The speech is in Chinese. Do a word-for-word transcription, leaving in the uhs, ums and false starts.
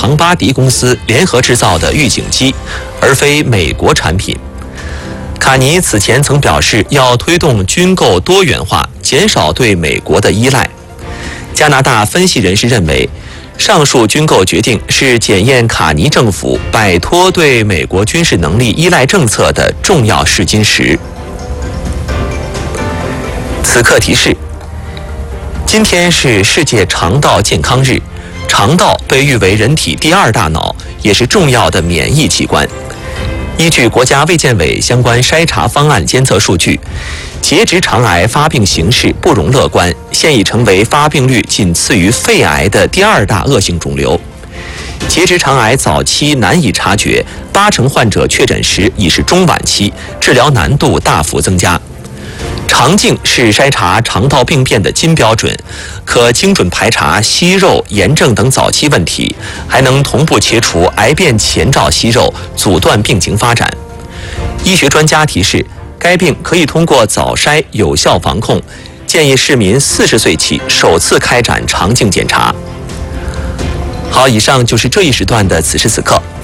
庞巴迪公司联合制造的预警机，而非美国产品。卡尼此前曾表示要推动军购多元化，减少对美国的依赖。加拿大分析人士认为，上述军购决定是检验卡尼政府摆脱对美国军事能力依赖政策的重要试金石。此刻提示：今天是世界肠道健康日，肠道被誉为人体第二大脑，也是重要的免疫器官。依据国家卫健委相关筛查方案监测数据，结直肠癌发病形势不容乐观，现已成为发病率仅次于肺癌的第二大恶性肿瘤。结直肠癌早期难以察觉，八成患者确诊时已是中晚期，治疗难度大幅增加。肠镜是筛查肠道病变的金标准，可精准排查息肉、炎症等早期问题，还能同步切除癌变前兆息肉，阻断病情发展。医学专家提示，该病可以通过早筛有效防控，建议市民四十岁起首次开展肠镜检查。好，以上就是这一时段的此时此刻。